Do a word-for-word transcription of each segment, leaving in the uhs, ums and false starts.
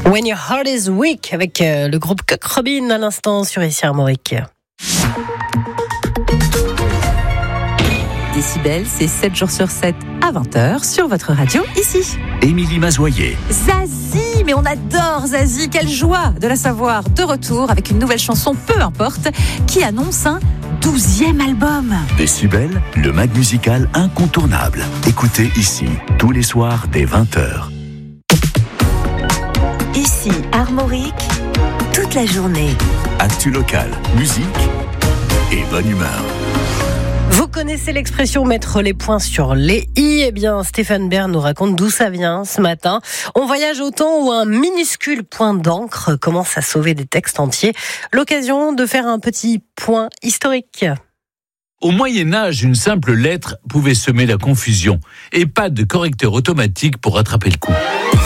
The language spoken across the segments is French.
When Your Heart Is Weak avec euh, le groupe Coq Robin à l'instant sur Ici Armorique. Décibel, c'est sept jours sur sept à vingt heures sur votre radio ici. Émilie Mazoyer. Zazie, mais on adore Zazie, quelle joie de la savoir de retour avec une nouvelle chanson, peu importe, qui annonce un douzième album. Décibel, le mag musical incontournable. Écoutez ici, tous les soirs dès vingt heures. Ici Armorique, toute la journée. Actu local, musique et bonne humeur. Vous connaissez l'expression mettre les points sur les i? Eh bien, Stéphane Bern nous raconte d'où ça vient ce matin. On voyage au temps où un minuscule point d'encre commence à sauver des textes entiers. L'occasion de faire un petit point historique. Au Moyen-Âge, une simple lettre pouvait semer la confusion et pas de correcteur automatique pour rattraper le coup.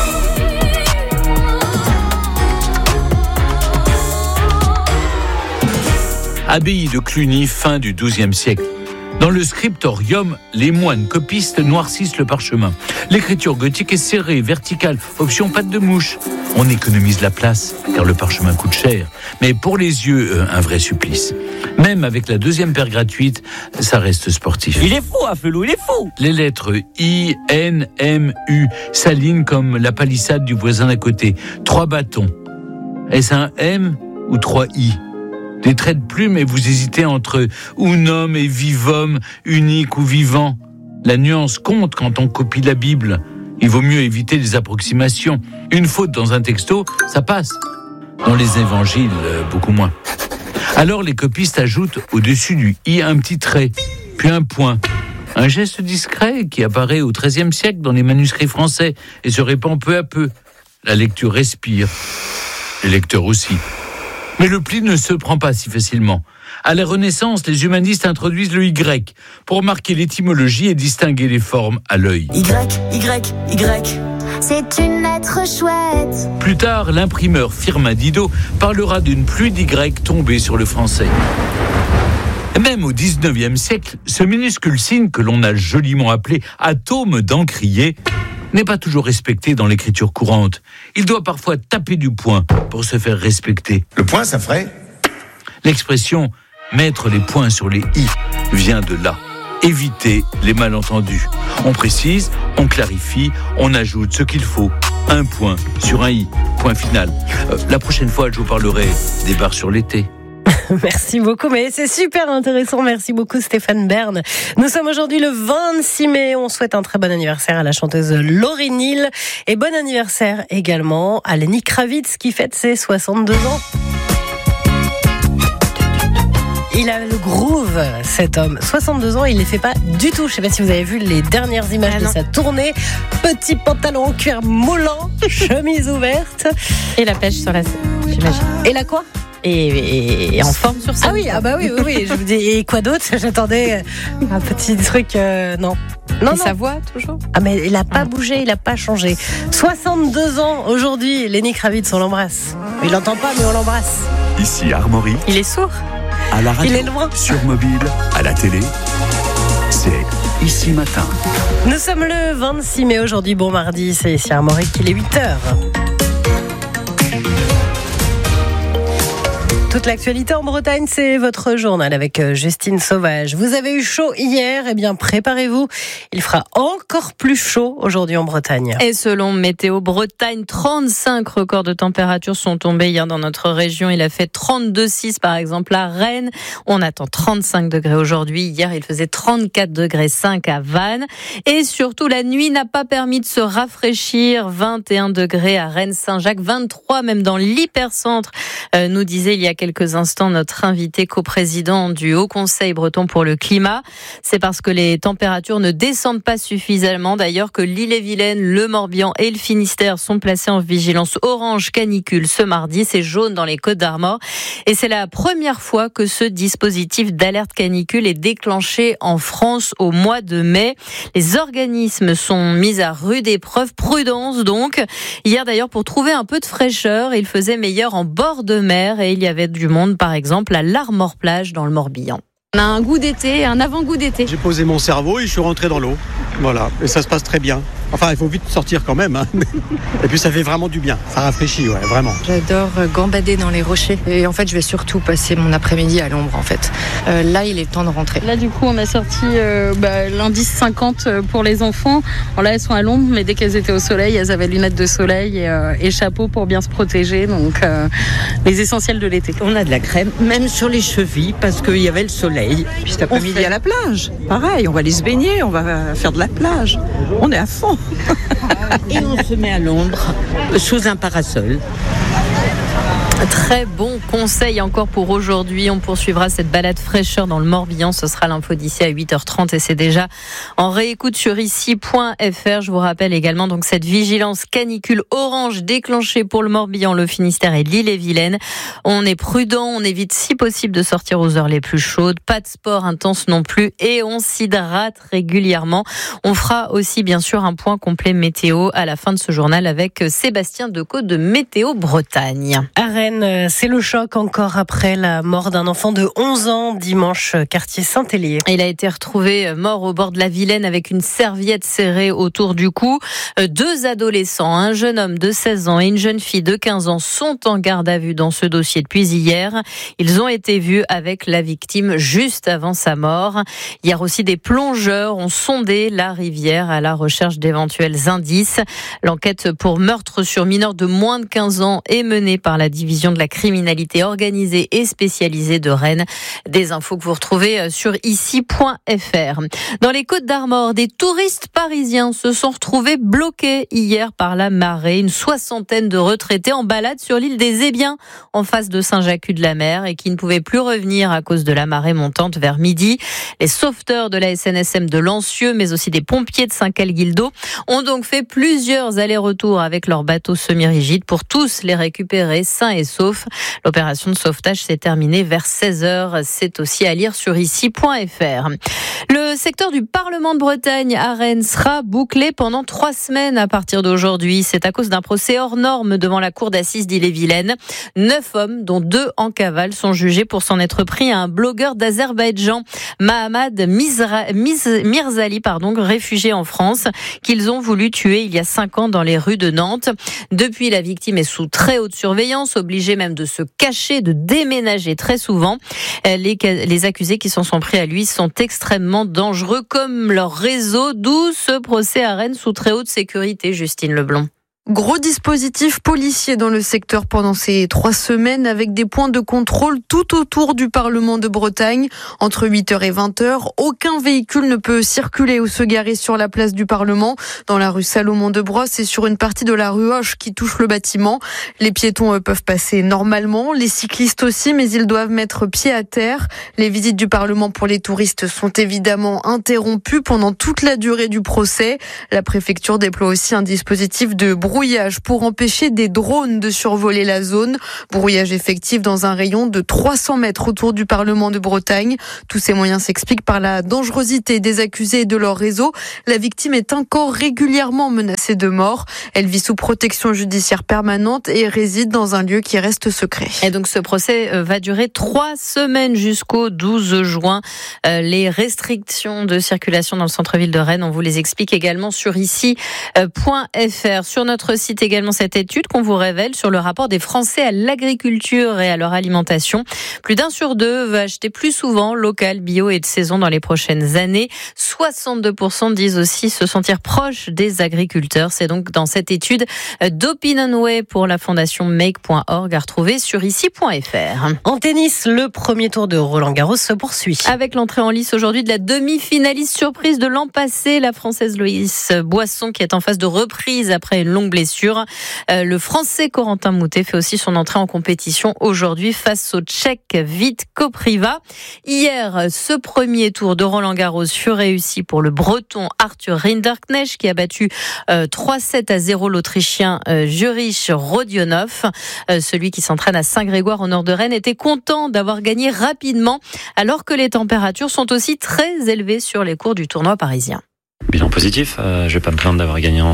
Abbaye de Cluny, fin du douzième siècle. Dans le scriptorium, les moines copistes noircissent le parchemin. L'écriture gothique est serrée, verticale, option patte de mouche. On économise la place, car le parchemin coûte cher. Mais pour les yeux, euh, un vrai supplice. Même avec la deuxième paire gratuite, ça reste sportif. Il est fou, Afelou, il est fou. Les lettres I, N, M, U s'alignent comme la palissade du voisin d'à côté. Trois bâtons. Est-ce un M ou trois I ? Des traits de plume et vous hésitez entre unum et vivum, unique ou vivant. La nuance compte quand on copie la Bible. Il vaut mieux éviter les approximations. Une faute dans un texto, ça passe. Dans les évangiles, beaucoup moins. Alors les copistes ajoutent au-dessus du i un petit trait, puis un point. Un geste discret qui apparaît au treizième siècle dans les manuscrits français et se répand peu à peu. La lecture respire. Les lecteurs aussi. Mais le pli ne se prend pas si facilement. À la Renaissance, les humanistes introduisent le Y pour marquer l'étymologie et distinguer les formes à l'œil. Y, Y, Y. C'est une lettre chouette. Plus tard, l'imprimeur Firmin Didot parlera d'une pluie d'Y tombée sur le français. Même au dix-neuvième siècle, ce minuscule signe que l'on a joliment appelé atome d'encrier n'est pas toujours respecté dans l'écriture courante. Il doit parfois taper du poing pour se faire respecter. Le point, ça ferait ? L'expression « mettre les points sur les i » vient de là. Éviter les malentendus. On précise, on clarifie, on ajoute ce qu'il faut. Un point sur un i. Point final. Euh, la prochaine fois, je vous parlerai des bars sur l'été. Merci beaucoup, mais c'est super intéressant. Merci beaucoup Stéphane Bern. Nous sommes aujourd'hui le vingt-six mai. On souhaite un très bon anniversaire à la chanteuse Laurie Neal. Et bon anniversaire également à Lenny Kravitz qui fête ses soixante-deux ans. Il a le groove, cet homme. soixante-deux ans, il ne les fait pas du tout. Je ne sais pas si vous avez vu les dernières images ah de sa tournée. Petit pantalon en cuir moulant, chemise ouverte. Et la pêche sur la scène, j'imagine. Et la quoi ? Et, et, et en forme sur scène. Ah oui, ah bah oui, oui, oui. Je vous dis, et quoi d'autre ? J'attendais un petit truc, euh, non. Non, et non. sa voix, toujours ? Ah, mais il n'a pas ah. bougé, il n'a pas changé. soixante-deux ans aujourd'hui, Lenny Kravitz, on l'embrasse. Il n'entend pas, mais on l'embrasse. Ici Armorique. Il est sourd ? À la radio, il est loin. Sur mobile, à la télé, c'est Ici Matin. Nous sommes le vingt-six mai aujourd'hui, bon mardi, c'est Ici Armorique, il est huit heures. Toute l'actualité en Bretagne, c'est votre journal avec Justine Sauvage. Vous avez eu chaud hier, eh bien préparez-vous. Il fera encore plus chaud aujourd'hui en Bretagne. Et selon Météo Bretagne, trente-cinq records de température sont tombés hier dans notre région. Il a fait trente-deux virgule six par exemple à Rennes. On attend trente-cinq degrés aujourd'hui. Hier, il faisait trente-quatre degrés cinq à Vannes. Et surtout, la nuit n'a pas permis de se rafraîchir. vingt et un degrés à Rennes-Saint-Jacques, vingt-trois même dans l'hypercentre, euh, nous disait il y a quelques quelques instants notre invité coprésident du Haut Conseil breton pour le climat. C'est parce que les températures ne descendent pas suffisamment d'ailleurs que l'Ille-et-Vilaine, le Morbihan et le Finistère sont placés en vigilance orange canicule ce mardi. C'est jaune dans les Côtes-d'Armor et c'est la première fois que ce dispositif d'alerte canicule est déclenché en France au mois de mai. Les organismes sont mis à rude épreuve, prudence donc. Hier d'ailleurs, pour trouver un peu de fraîcheur, il faisait meilleur en bord de mer et il y avait du monde par exemple à l'Armor-Plage dans le Morbihan. On a un goût d'été, un avant-goût d'été. J'ai posé mon cerveau et je suis rentré dans l'eau. Voilà, et ça se passe très bien. Enfin, il faut vite sortir quand même. Hein. Et puis ça fait vraiment du bien. Ça rafraîchit, ouais, vraiment. J'adore gambader dans les rochers. Et en fait, je vais surtout passer mon après-midi à l'ombre, en fait. Euh, là, il est temps de rentrer. Là, du coup, on a sorti euh, bah, l'indice cinquante pour les enfants. Bon, là, elles sont à l'ombre, mais dès qu'elles étaient au soleil, elles avaient lunettes de soleil et, euh, et chapeau pour bien se protéger. Donc, euh, les essentiels de l'été. On a de la crème, même sur les chevilles, parce qu'il y avait le soleil. Puis cet après-midi fait... à la plage. Pareil, on va aller se baigner, on va faire de la plage. On est à fond. Et on se met à l'ombre, sous un parasol. Très bon conseil encore pour aujourd'hui. On poursuivra cette balade fraîcheur dans le Morbihan. Ce sera l'info d'ici à huit heures trente et c'est déjà en réécoute sur ici point f r. Je vous rappelle également donc cette vigilance canicule orange déclenchée pour le Morbihan, le Finistère et l'Ille-et-Vilaine. On est prudent, on évite si possible de sortir aux heures les plus chaudes. Pas de sport intense non plus et on s'hydrate régulièrement. On fera aussi bien sûr un point complet météo à la fin de ce journal avec Sébastien Decaux de Météo Bretagne. À Rennes, c'est le choc encore après la mort d'un enfant de onze ans dimanche, quartier Saint-Hélier. Il a été retrouvé mort au bord de la Vilaine avec une serviette serrée autour du cou. Deux adolescents, un jeune homme de seize ans et une jeune fille de quinze ans sont en garde à vue dans ce dossier depuis hier. Ils ont été vus avec la victime juste avant sa mort. Hier aussi, des plongeurs ont sondé la rivière à la recherche d'éventuels indices. L'enquête pour meurtre sur mineur de moins de quinze ans est menée par la division de la criminalité organisée et spécialisée de Rennes. Des infos que vous retrouvez sur ici point f r. Dans les Côtes-d'Armor, des touristes parisiens se sont retrouvés bloqués hier par la marée. Une soixantaine de retraités en balade sur l'île des Ébiens, en face de Saint-Jacques-de-la-Mer, et qui ne pouvaient plus revenir à cause de la marée montante vers midi. Les sauveteurs de la S N S M de Lancieux, mais aussi des pompiers de Saint-Calguildo, ont donc fait plusieurs allers-retours avec leurs bateaux semi-rigides pour tous les récupérer sains et sauf. L'opération de sauvetage s'est terminée vers seize heures. C'est aussi à lire sur ici point f r. Le secteur du Parlement de Bretagne à Rennes sera bouclé pendant trois semaines à partir d'aujourd'hui. C'est à cause d'un procès hors norme devant la cour d'assises d'Ille-et-Vilaine. Neuf hommes, dont deux en cavale, sont jugés pour s'en être pris à un blogueur d'Azerbaïdjan, Mahamad Mizra, Miz, Mirzali, pardon, réfugié en France, qu'ils ont voulu tuer il y a cinq ans dans les rues de Nantes. Depuis, la victime est sous très haute surveillance, obligée même de se cacher, de déménager très souvent. Les, les accusés qui s'en sont pris à lui sont extrêmement dangereux, comme leur réseau, d'où ce procès à Rennes sous très haute sécurité, Justine Leblond. Gros dispositif policier dans le secteur pendant ces trois semaines avec des points de contrôle tout autour du Parlement de Bretagne. Entre huit heures et vingt heures, aucun véhicule ne peut circuler ou se garer sur la place du Parlement, dans la rue Salomon-de-Brosse et sur une partie de la rue Hoche qui touche le bâtiment. Les piétons eux, peuvent passer normalement, les cyclistes aussi, mais ils doivent mettre pied à terre. Les visites du Parlement pour les touristes sont évidemment interrompues pendant toute la durée du procès. La préfecture déploie aussi un dispositif de brouillage Brouillage pour empêcher des drones de survoler la zone. Brouillage effectif dans un rayon de trois cents mètres autour du Parlement de Bretagne. Tous ces moyens s'expliquent par la dangerosité des accusés et de leur réseau. La victime est encore régulièrement menacée de mort. Elle vit sous protection judiciaire permanente et réside dans un lieu qui reste secret. Et donc ce procès va durer trois semaines jusqu'au douze juin. Les restrictions de circulation dans le centre-ville de Rennes, on vous les explique également sur ici point f r. Sur notre site également cette étude qu'on vous révèle sur le rapport des Français à l'agriculture et à leur alimentation. Plus d'un sur deux va acheter plus souvent local, bio et de saison dans les prochaines années. soixante-deux pour cent disent aussi se sentir proches des agriculteurs. C'est donc dans cette étude d'Opinionway pour la fondation make point org à retrouver sur ici point f r. En tennis, le premier tour de Roland-Garros se poursuit. Avec l'entrée en lice aujourd'hui de la demi-finaliste surprise de l'an passé, la Française Loïs Boisson qui est en phase de reprise après une longue blessure. Euh, le Français Corentin Moutet fait aussi son entrée en compétition aujourd'hui face au Tchèque Vít Kopriva. Hier, ce premier tour de Roland-Garros fut réussi pour le Breton Arthur Rinderknecht qui a battu euh, trois sept à zéro l'Autrichien euh, Jurij Rodionov. Euh, celui qui s'entraîne à Saint-Grégoire au nord de Rennes était content d'avoir gagné rapidement alors que les températures sont aussi très élevées sur les cours du tournoi parisien. Bilan positif, euh, je vais pas me plaindre d'avoir gagné en, en trois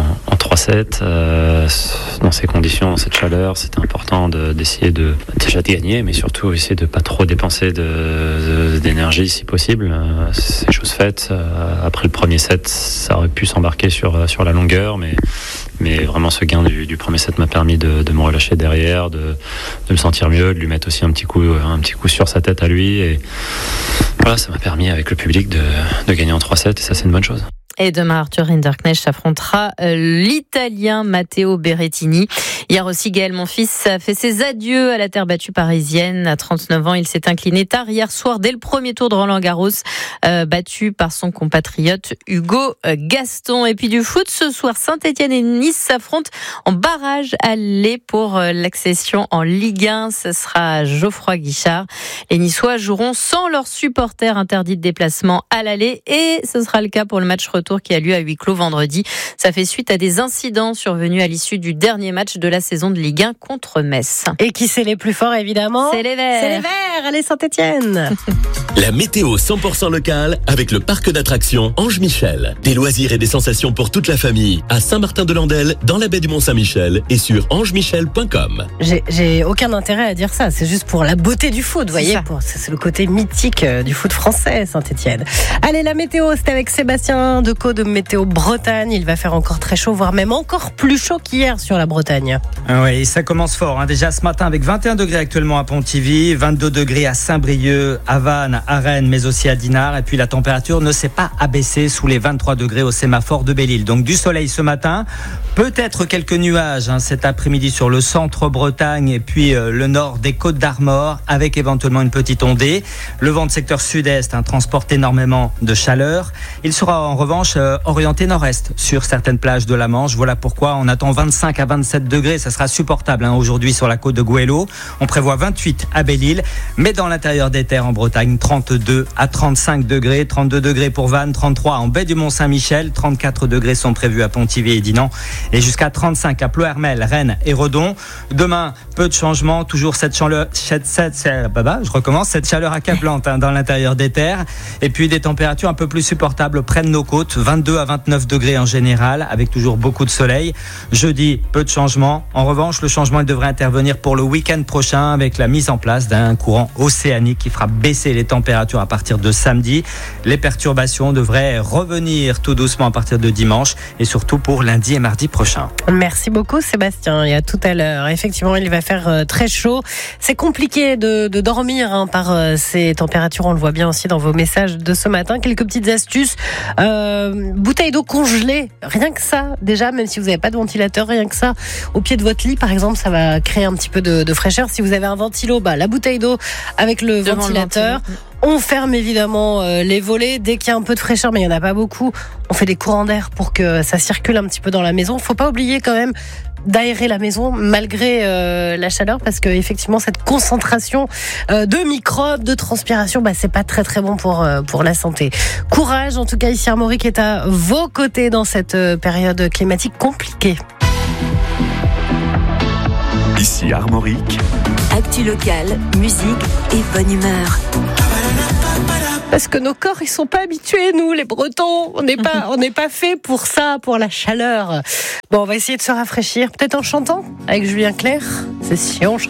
trois sept. Euh, dans ces conditions, dans cette chaleur, c'était important de, d'essayer de déjà de gagner, mais surtout essayer de pas trop dépenser de, de, d'énergie si possible. Euh, c'est chose faite. Euh, après le premier set, ça aurait pu s'embarquer sur, sur la longueur, mais, mais vraiment ce gain du, du premier set m'a permis de, de me relâcher derrière, de, de me sentir mieux, de lui mettre aussi un petit coup, un petit coup sur sa tête à lui. Et voilà, ça m'a permis avec le public de, de gagner en trois sept, et ça c'est une bonne chose. Et demain, Arthur Rinderknecht affrontera l'Italien Matteo Berrettini. Hier aussi, Gaël Monfils a fait ses adieux à la terre battue parisienne. À trente-neuf ans, il s'est incliné tard hier soir dès le premier tour de Roland-Garros, euh, battu par son compatriote Hugo Gaston. Et puis du foot, ce soir, Saint-Etienne et Nice s'affrontent en barrage aller pour l'accession en Ligue un. Ce sera Geoffroy Guichard. Les Niçois joueront sans leurs supporters interdits de déplacement à l'aller, et ce sera le cas pour le match retour qui a lieu à huis clos vendredi. Ça fait suite à des incidents survenus à l'issue du dernier match de la saison de Ligue un contre Metz. Et qui c'est les plus forts, évidemment ? C'est les Verts. C'est les Verts, allez Saint-Etienne. La météo cent pour cent locale avec le parc d'attractions Ange Michel. Des loisirs et des sensations pour toute la famille à Saint-Martin-de-Landelle, dans la baie du Mont-Saint-Michel, et sur ange michel point com. J'ai, j'ai aucun intérêt à dire ça, c'est juste pour la beauté du foot, vous voyez, pour, c'est, c'est le côté mythique du foot français, Saint-Etienne. Allez, la météo, c'est avec Sébastien Decaux de Météo Bretagne. Il va faire encore très chaud, voire même encore plus chaud qu'hier sur la Bretagne. Oui, ça commence fort. Hein. Déjà ce matin avec vingt et un degrés actuellement à Pontivy, vingt-deux degrés à Saint-Brieuc, à Vannes, à Rennes, mais aussi à Dinard. Et puis la température ne s'est pas abaissée sous les vingt-trois degrés au sémaphore de Belle-Île. Donc du soleil ce matin, peut-être quelques nuages hein, cet après-midi sur le centre Bretagne et puis euh, le nord des Côtes d'Armor, avec éventuellement une petite ondée. Le vent de secteur sud-est hein, transporte énormément de chaleur. Il sera en revanche euh, orienté nord-est sur certaines plages de la Manche. Voilà pourquoi on attend vingt-cinq à vingt-sept degrés. Ça sera supportable hein, aujourd'hui sur la côte de Goëlo. On prévoit vingt-huit à Belle-Île, mais dans l'intérieur des terres en Bretagne, trente-deux à trente-cinq degrés. trente-deux degrés pour Vannes, trente-trois en baie du Mont-Saint-Michel, trente-quatre degrés sont prévus à Pontivy et Dinan, et jusqu'à trente-cinq à Ploërmel, Rennes et Redon. Demain, peu de changements, toujours cette chaleur, cette, cette, cette, bah bah, je recommence, cette chaleur accablante hein, dans l'intérieur des terres, et puis des températures un peu plus supportables près de nos côtes, vingt-deux à vingt-neuf degrés en général, avec toujours beaucoup de soleil. Jeudi, peu de changements. En revanche, le changement il devrait intervenir pour le week-end prochain avec la mise en place d'un courant océanique qui fera baisser les températures à partir de samedi. Les perturbations devraient revenir tout doucement à partir de dimanche, et surtout pour lundi et mardi prochain. Merci beaucoup Sébastien, et à tout à l'heure. Effectivement, il va faire euh, très chaud. C'est compliqué de, de dormir hein, par euh, ces températures, on le voit bien aussi dans vos messages de ce matin. Quelques petites astuces. Euh, bouteille d'eau congelée, rien que ça, déjà, même si vous n'avez pas de ventilateur, rien que ça, au pied de votre lit par exemple, ça va créer un petit peu de, de fraîcheur. Si vous avez un ventilo, bah, la bouteille d'eau avec le Devant ventilateur. Le on ferme évidemment euh, les volets dès qu'il y a un peu de fraîcheur, mais il n'y en a pas beaucoup. On fait des courants d'air pour que ça circule un petit peu dans la maison. Faut pas oublier quand même d'aérer la maison malgré euh, la chaleur, parce que effectivement cette concentration euh, de microbes, de transpiration, bah, c'est pas très très bon pour euh, pour la santé. Courage, en tout cas ici Armorique est à vos côtés dans cette euh, période climatique compliquée. Ici Armorique. Actu locale, musique et bonne humeur. Parce que nos corps, ils sont pas habitués, nous, les Bretons. On n'est pas, on n'est pas fait pour ça, pour la chaleur. Bon, on va essayer de se rafraîchir, peut-être en chantant avec Julien Clerc. C'est si on chante.